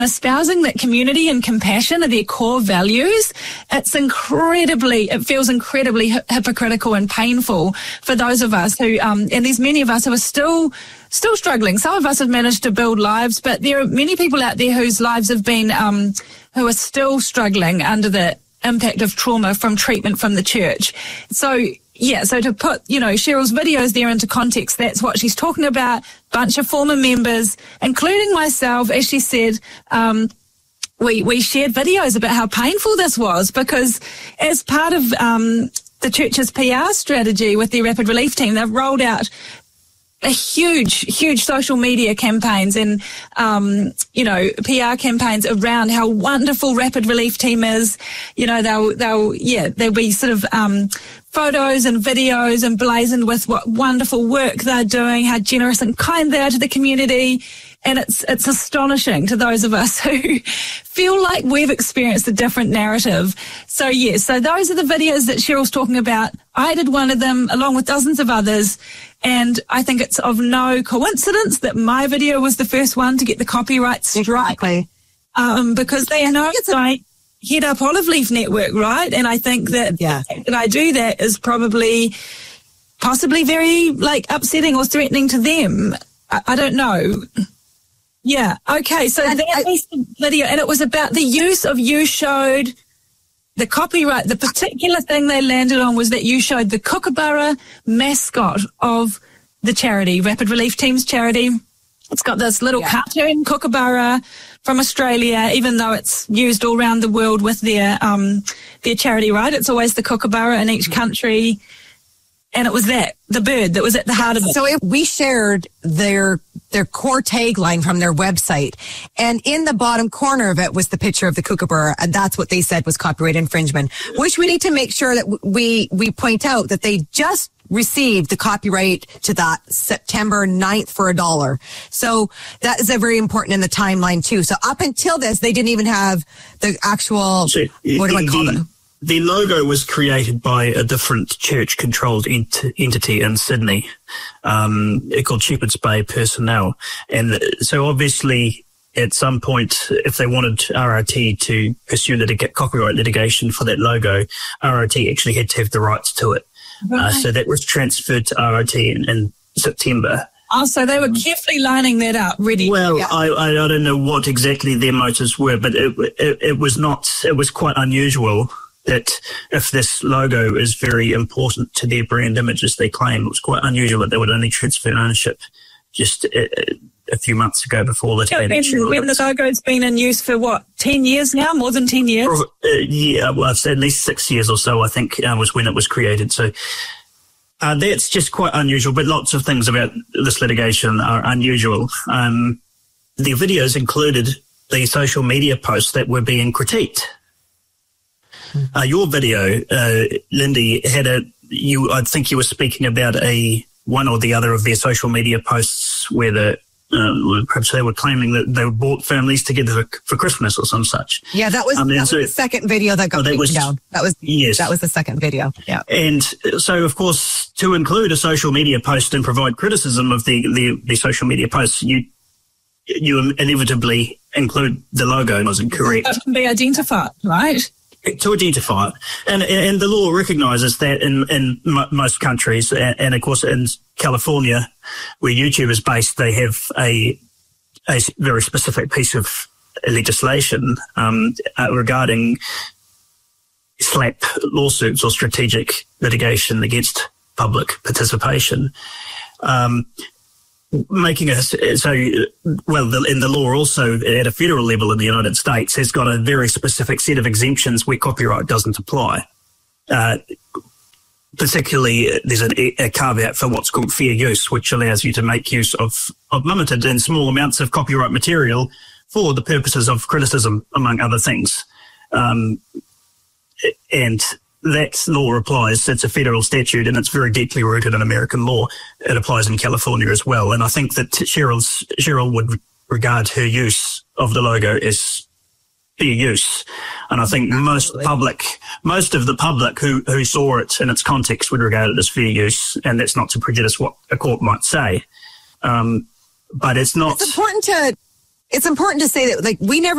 espousing that community and compassion are their core values, it feels incredibly hypocritical and painful for those of us who, and there's many of us who are still struggling. Some of us have managed to build lives, but there are many people out there whose lives have been, who are still struggling under the impact of trauma from treatment from the church. So to put, Cheryl's videos there into context, that's what she's talking about. Bunch of former members, including myself, as she said, we shared videos about how painful this was, because as part of the church's PR strategy with their Rapid Relief team, they've rolled out a huge social media campaigns and, PR campaigns around how wonderful Rapid Relief team is. There'll be sort of, photos and videos emblazoned with what wonderful work they're doing, how generous and kind they are to the community. And it's astonishing to those of us who feel like we've experienced a different narrative. So those are the videos that Cheryl's talking about. I did one of them along with dozens of others. And I think it's of no coincidence that my video was the first one to get the copyright strike. Exactly. Because they know it's like head up Olive Leaf Network, right? And I think that that I do that is possibly very upsetting or threatening to them. I don't know. Yeah. Okay. So that was the video, and it was about the use of You Showed. The copyright, the particular thing they landed on was that you showed the Kookaburra mascot of the charity, Rapid Relief Team's charity. It's got this little cartoon Kookaburra from Australia, even though it's used all around the world with their charity, right? It's always the Kookaburra in each country. And it was the bird that was at the heart of it. So we shared their core tagline from their website. And in the bottom corner of it was the picture of the kookaburra. And that's what they said was copyright infringement, which we need to make sure that we point out that they just received the copyright to that September 9th for $1. So that is a very important in the timeline too. So up until this, they didn't even have the actual, what do I call it? The logo was created by a different church-controlled entity in Sydney, called Shepherd's Bay Personnel. And so obviously at some point, if they wanted RRT to pursue copyright litigation for that logo, RRT actually had to have the rights to it. Right. So that was transferred to RRT in September. Oh, so they were carefully lining that up, ready. Well, yeah. I don't know what exactly their motives were, but it was quite unusual that if this logo is very important to their brand image, as they claim, it was quite unusual that they would only transfer ownership just a few months ago before that. When the logo's been in use for 10 years now, more than 10 years? Well, I'd say at least 6 years or so, I think, was when it was created. So that's just quite unusual, but lots of things about this litigation are unusual. The videos included the social media posts that were being critiqued. Your video, Lindy, I think you were speaking about one or the other of their social media posts where perhaps they were claiming that they brought families together for Christmas or some such. Yeah, that was the second video that got taken down. That was the second video. Yeah. And so, of course, to include a social media post and provide criticism of the social media posts, you inevitably include the logo wasn't correct. That can be identified, right? To identify it. And the law recognises that in most countries, and of course in California, where YouTube is based, they have a very specific piece of legislation regarding SLAPP lawsuits or strategic litigation against public participation. In the law also at a federal level in the United States has got a very specific set of exemptions where copyright doesn't apply. Particularly, there's a carve-out for what's called fair use, which allows you to make use of limited and small amounts of copyright material for the purposes of criticism, among other things. And that law applies. It's a federal statute and it's very deeply rooted in American law. It applies in California as well. And I think that Cheryl would regard her use of the logo as fair use. And I think most of the public who saw it in its context would regard it as fair use. And that's not to prejudice what a court might say. But it's not. it's important to say that, like, we never